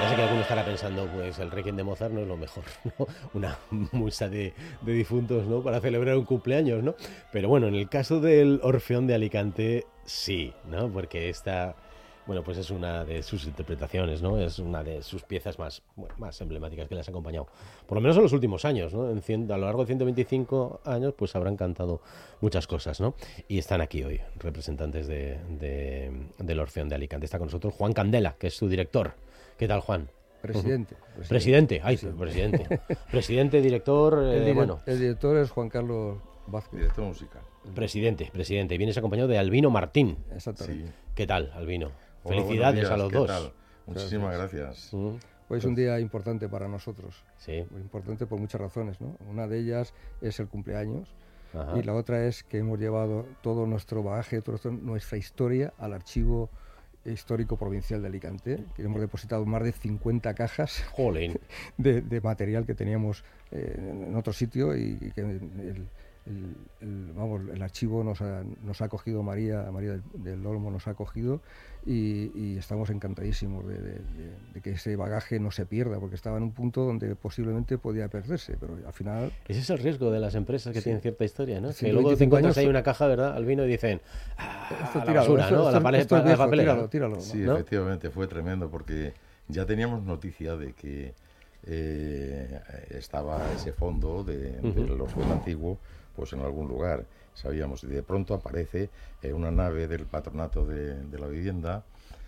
Ya sé que alguno estará pensando, pues el Requiem de Mozart no es lo mejor, ¿no? Una musa de difuntos, ¿no? Para celebrar un cumpleaños, ¿no? Pero bueno, en el caso del Orfeón de Alicante, sí, ¿no? Porque esta, bueno, pues es una de sus interpretaciones, ¿no? Es una de sus piezas más, bueno, más emblemáticas que les ha acompañado, por lo menos en los últimos años, ¿no? A lo largo de 125 años, pues habrán cantado muchas cosas, ¿no? Y están aquí hoy, representantes del Orfeón de Alicante. Está con nosotros Juan Candela, que es su director. ¿Qué tal, Juan? Presidente. Presidente, presidente. Presidente, director, bueno. El director es Juan Carlos Vázquez. Director musical. Presidente. Y vienes acompañado de Albino Martín. Exactamente. Sí. ¿Qué tal, Albino? Hola, Felicidades días, a los ¿qué dos. tal? Muchísimas gracias. Hoy es un día importante para nosotros. Sí. Muy importante por muchas razones, ¿no? Una de ellas es el cumpleaños. Ajá. Y la otra es que hemos llevado todo nuestro bagaje, nuestra historia al Archivo Histórico Provincial de Alicante, que hemos depositado más de 50 cajas Jolín. de material que teníamos en otro sitio y que el archivo nos ha acogido, María del Olmo nos ha acogido y estamos encantadísimos de que ese bagaje no se pierda, porque estaba en un punto donde posiblemente podía perderse, pero al final... Ese es el riesgo de las empresas que tienen cierta historia, ¿no? Que 125 luego te encuentras años, ahí una caja, ¿verdad, Albino? Y dicen, esto a la tíralo, basura, ¿no? A la papelera. Tíralo, ¿no? Sí, ¿no? efectivamente, fue tremendo porque ya teníamos noticia de que estaba ese fondo del Orfeón antiguo pues en algún lugar, sabíamos, y de pronto aparece una nave del patronato de la vivienda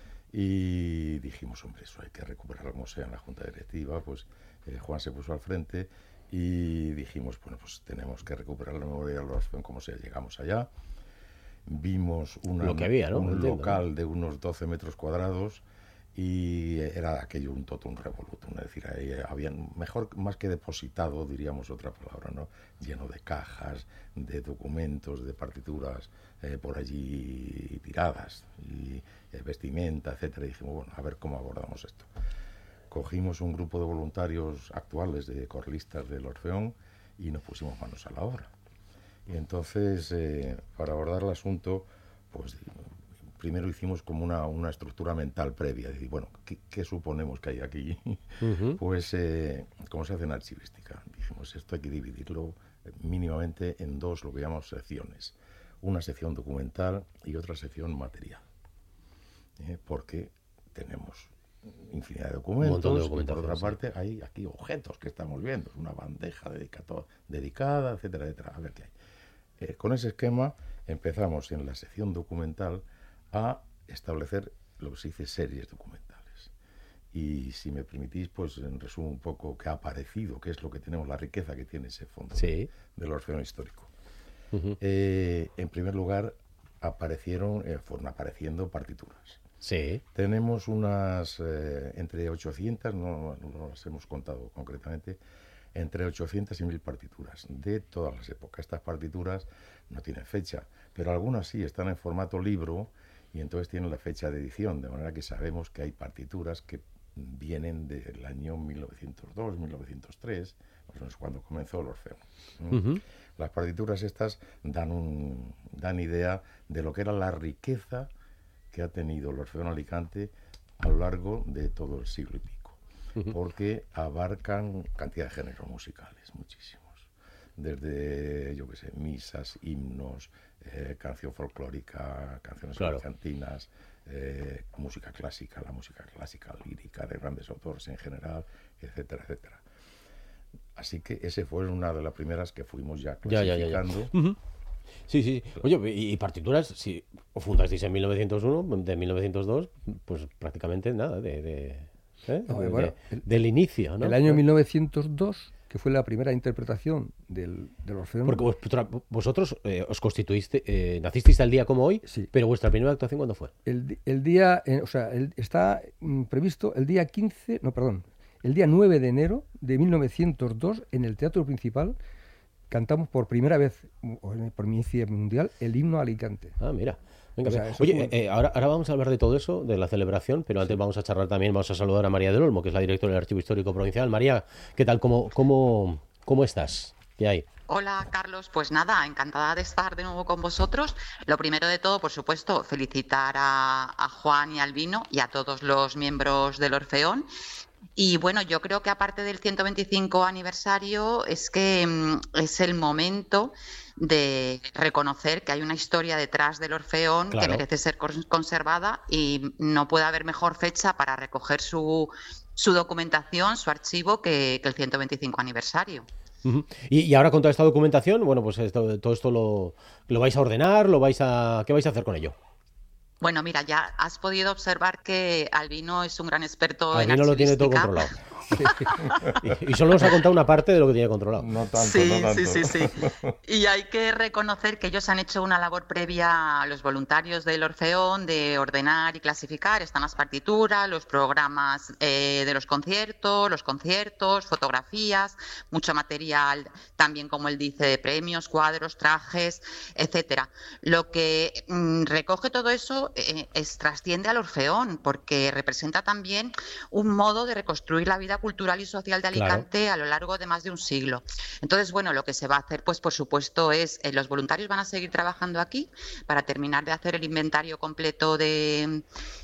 y dijimos, hombre, eso hay que recuperarlo, como sea, en la junta directiva, pues Juan se puso al frente y dijimos, bueno, pues tenemos que recuperar la memoria del Orfeón, como sea. Llegamos allá, vimos lo que había, ¿no? un local de unos 12 metros cuadrados y era aquello un totum revolutum, es decir, ahí habían, más que depositado, diríamos otra palabra, ¿no? Lleno de cajas, de documentos, de partituras por allí tiradas, y vestimenta, etcétera. Y dijimos, bueno, a ver cómo abordamos esto. Cogimos un grupo de voluntarios actuales, de corlistas del Orfeón, y nos pusimos manos a la obra. Y entonces, para abordar el asunto, pues primero hicimos como una estructura mental previa, decir, bueno, ¿qué suponemos que hay aquí? Pues, ¿cómo se hace en archivística? Dijimos, esto hay que dividirlo mínimamente en dos, lo que llamamos secciones. Una sección documental y otra sección material. Porque tenemos infinidad de documentos, un montón de y por documentación, otra sí. parte hay aquí objetos que estamos viendo, una bandeja dedicada, etcétera, etcétera. A ver qué hay. Con ese esquema empezamos en la sección documental a establecer lo que se dice series documentales. Y si me permitís, pues en resumen un poco qué ha aparecido, qué es lo que tenemos, la riqueza que tiene ese fondo del Orfeón histórico. En primer lugar, fueron apareciendo partituras. Sí. Tenemos unas entre 800, no las hemos contado concretamente, entre 800 y 1000 partituras de todas las épocas. Estas partituras no tienen fecha, pero algunas sí están en formato libro y entonces tienen la fecha de edición, de manera que sabemos que hay partituras que vienen del año 1902, 1903, más o menos cuando comenzó el Orfeón. Las partituras estas dan idea de lo que era la riqueza que ha tenido el Orfeón Alicante a lo largo de todo el siglo y pico, porque abarcan cantidad de géneros musicales, muchísimos, desde, yo qué sé, misas, himnos, canción folclórica, canciones bizantinas, música clásica, la música clásica lírica de grandes autores en general, etcétera, etcétera. Así que ese fue una de las primeras que fuimos ya clasificando. Sí. Oye, y partituras, si os fundasteis en 1901, de 1902, pues prácticamente nada del inicio, ¿no? El año 1902, que fue la primera interpretación del Orfeón. Porque vosotros os constituiste, nacisteis tal día como hoy, sí. Pero vuestra primera actuación, ¿cuándo fue? El día, está previsto el día 9 de enero de 1902 en el Teatro Principal. Cantamos por primera vez, por primicia mundial, el himno a Alicante. Ah, mira. Venga, Oye, ahora vamos a hablar de todo eso, de la celebración, pero antes vamos a charlar también, vamos a saludar a María del Olmo, que es la directora del Archivo Histórico Provincial. María, ¿qué tal? ¿Cómo estás? ¿Qué hay? Hola, Carlos. Pues nada, encantada de estar de nuevo con vosotros. Lo primero de todo, por supuesto, felicitar a Juan y a Albino y a todos los miembros del Orfeón. Y bueno, yo creo que aparte del 125 aniversario es que es el momento de reconocer que hay una historia detrás del Orfeón que Claro. merece ser conservada y no puede haber mejor fecha para recoger su documentación, su archivo, que el 125 aniversario. Ujú. Y ahora con toda esta documentación, bueno, pues todo esto lo vais a ordenar, ¿qué vais a hacer con ello? Bueno, mira, ya has podido observar que Albino es un gran experto en Albino lo tiene todo archivística. controlado. Y solo nos ha contado una parte de lo que tiene controlado. No tanto, Sí, no tanto. sí. Y hay que reconocer que ellos han hecho una labor previa a los voluntarios del Orfeón de ordenar y clasificar. Están las partituras, los programas de los conciertos, fotografías, mucho material también, como él dice, de premios, cuadros, trajes, etcétera. Lo que recoge todo eso trasciende al Orfeón, porque representa también un modo de reconstruir la vida cultural y social de Claro. Alicante a lo largo de más de un siglo. Entonces, bueno, lo que se va a hacer, pues por supuesto, es los voluntarios van a seguir trabajando aquí para terminar de hacer el inventario completo del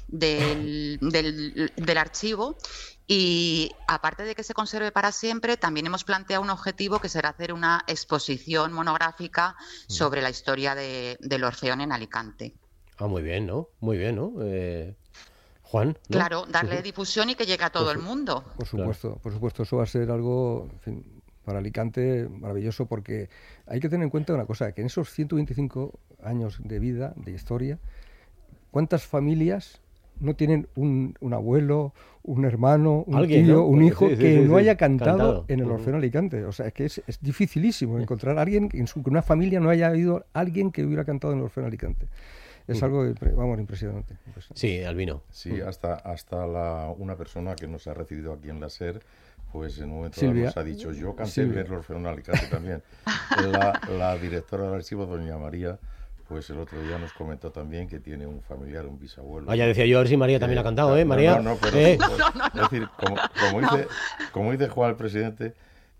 archivo. Y aparte de que se conserve para siempre, también hemos planteado un objetivo que será hacer una exposición monográfica sobre la historia del Orfeón en Alicante. Ah, muy bien, ¿no? Muy bien, ¿no? Juan, ¿no? Claro, darle difusión y que llegue a todo el mundo. Por supuesto, eso va a ser algo, en fin, para Alicante maravilloso, porque hay que tener en cuenta una cosa, que en esos 125 años de vida, de historia, ¿cuántas familias no tienen un abuelo, un hermano, un Alguien, tío, ¿no? un hijo Sí, que no sí. haya cantado Cantado. en el Orfeón Alicante? O sea, es que es dificilísimo encontrar a alguien, que una familia no haya habido alguien que hubiera cantado en el Orfeón Alicante. Es algo, vamos, impresionante. Sí, Albino. Sí, hasta una persona que nos ha recibido aquí en la SER, pues en un momento dado Silvia. nos ha dicho, yo canté Silvia. el Orfeón Alicante también. La directora del archivo, doña María, pues el otro día nos comentó también que tiene un familiar, un bisabuelo. Ah, ya decía yo a ver si María también ha cantado, ¿eh? María. No, pero es decir, como dice Juan el presidente,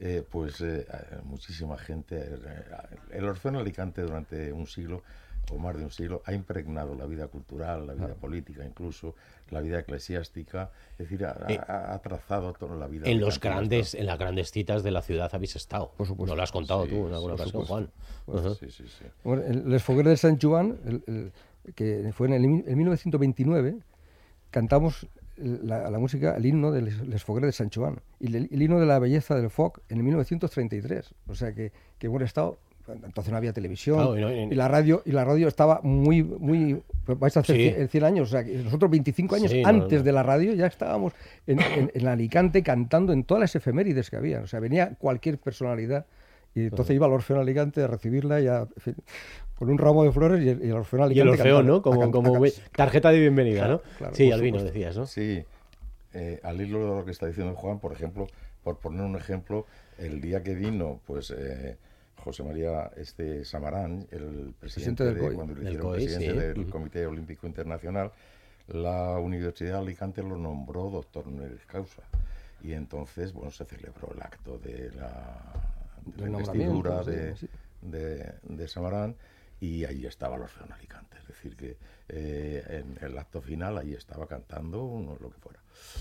muchísima gente, el Orfeón Alicante durante un siglo o más de un siglo ha impregnado la vida cultural, la vida política, incluso la vida eclesiástica, es decir, ha trazado toda la vida. En las grandes citas de la ciudad habéis estado. Por supuesto. No lo has contado Sí, tú en alguna por ocasión, Juan. Ajá. Sí, sí, sí. Bueno, Les Foguers de Sant Joan, que fue en 1929, cantamos la música, el himno de Les Foguers de Sant Joan y el himno de la belleza del foc en el 1933. O sea que hemos estado. Entonces no había televisión, Claro, y la radio estaba muy vais a hacer 100 años, o sea, que nosotros 25 años Sí, antes de la radio ya estábamos en Alicante cantando en todas las efemérides que había, o sea, venía cualquier personalidad y entonces iba al Orfeón Alicante a recibirla en fin, con un ramo de flores y el Orfeón Alicante. Y el Orfeón, ¿no? cantando, Tarjeta de bienvenida, ¿no? Claro, Sí, por Albino, supuesto. decías, ¿no? Sí, al hilo de lo que está diciendo Juan, por ejemplo, por poner un ejemplo, el día que vino, pues José María Samarán, el presidente del COI. cuando le Del hicieron COI, presidente sí. del Comité Olímpico Internacional, la Universidad de Alicante lo nombró doctor honoris causa. Y entonces, bueno, se celebró el acto de la investidura de Samarán, y ahí estaba el Orfeón Alicante. Es decir, que en el acto final ahí estaba cantando lo que fuera.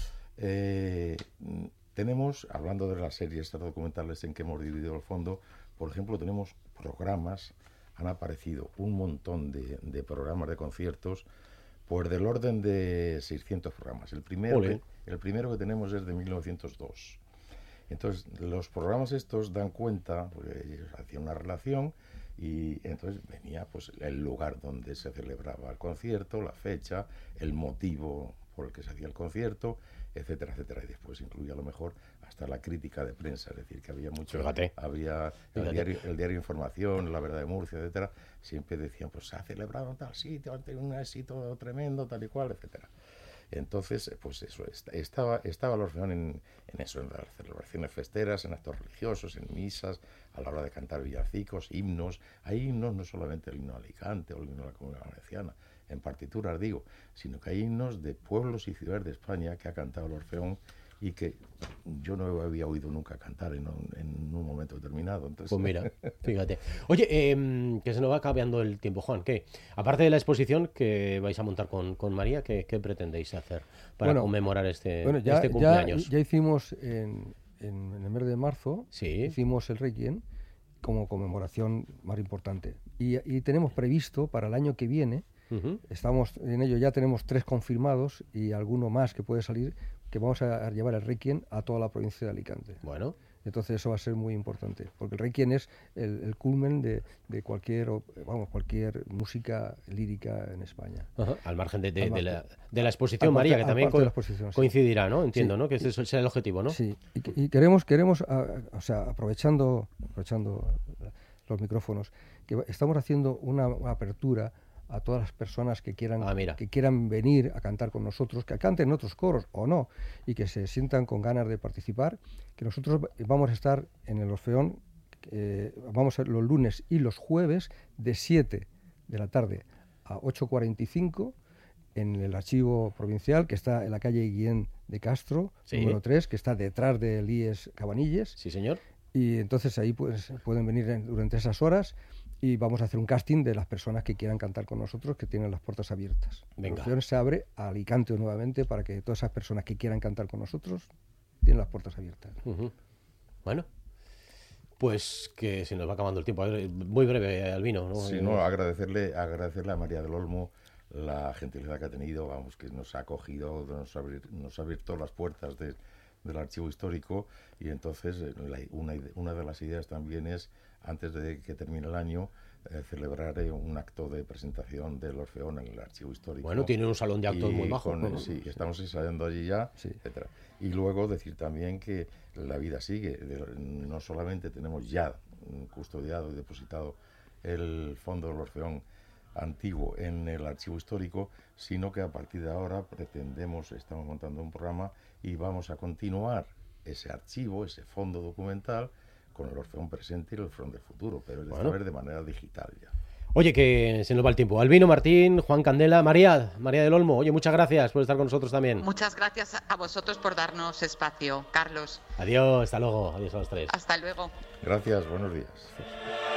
Tenemos, hablando de las series documentales en que hemos dividido el fondo, por ejemplo, tenemos programas, han aparecido un montón de programas de conciertos, pues del orden de 600 programas. El primero que tenemos es de 1902. Entonces, los programas estos dan cuenta, porque ellos hacían una relación, y entonces venía pues el lugar donde se celebraba el concierto, la fecha, el motivo por el que se hacía el concierto, etcétera, etcétera. Y después incluía a lo mejor hasta la crítica de prensa, es decir, que había mucho, había el diario Información, La Verdad de Murcia, etcétera, siempre decían, pues se ha celebrado en tal sitio, han tenido un éxito tremendo, tal y cual, etcétera. Entonces, pues eso, estaba el Orfeón en eso, en las celebraciones festeras, en actos religiosos, en misas, a la hora de cantar villancicos, himnos. Hay himnos, no solamente el himno de Alicante o el himno de la Comunidad Valenciana, en partituras digo, sino que hay himnos de pueblos y ciudades de España que ha cantado el Orfeón, y que yo no había oído nunca cantar en un momento determinado. Entonces... Pues mira, fíjate. Oye, que se nos va acabando el tiempo, Juan. ¿Qué? Aparte de la exposición que vais a montar con María, ¿qué pretendéis hacer para conmemorar este cumpleaños? Ya hicimos en el mes de marzo, hicimos el Requiem como conmemoración más importante. Y tenemos previsto para el año que viene, estamos en ello, ya tenemos 3 confirmados y alguno más que puede salir, que vamos a llevar el Requiem a toda la provincia de Alicante. Bueno. Entonces eso va a ser muy importante, porque el Requiem es el culmen de cualquier música lírica en España. Ajá. Al margen de la exposición, María, que también coincidirá, ¿no? Entiendo, ¿no? Que ese será el objetivo, ¿no? Sí, y queremos o sea, aprovechando los micrófonos, que estamos haciendo una apertura a todas las personas que quieran venir a cantar con nosotros, que canten otros coros o no, y que se sientan con ganas de participar, que nosotros vamos a estar en el Orfeón, vamos a los lunes y los jueves de 7 de la tarde a 8:45 en el archivo provincial, que está en la calle Guillén de Castro, número 3, que está detrás del IES Cabanilles. Sí, señor. Y entonces ahí pues pueden venir durante esas horas y vamos a hacer un casting de las personas que quieran cantar con nosotros, que tienen las puertas abiertas. Venga. La opción se abre a Alicante nuevamente para que todas esas personas que quieran cantar con nosotros tienen las puertas abiertas. Bueno, pues que se nos va acabando el tiempo. Muy breve, Albino, ¿no? Sí, agradecerle a María del Olmo la gentileza que ha tenido, vamos, que nos ha acogido, nos ha abierto las puertas del archivo histórico, y entonces una de las ideas también es, antes de que termine el año, celebrar un acto de presentación del Orfeón en el archivo histórico. Bueno, tiene un salón de actos muy bajo. Sí, estamos ensayando allí ya, etcétera. Y luego decir también que la vida sigue. No solamente tenemos ya custodiado y depositado el fondo del Orfeón antiguo en el archivo histórico, sino que a partir de ahora estamos montando un programa y vamos a continuar ese archivo, ese fondo documental, con el Orfeón presente y el Orfeón del futuro, pero de manera digital ya. Oye, que se nos va el tiempo. Albino Martín, Juan Candela, María del Olmo. Oye, muchas gracias por estar con nosotros también. Muchas gracias a vosotros por darnos espacio, Carlos. Adiós, hasta luego. Adiós a los 3. Hasta luego. Gracias, buenos días.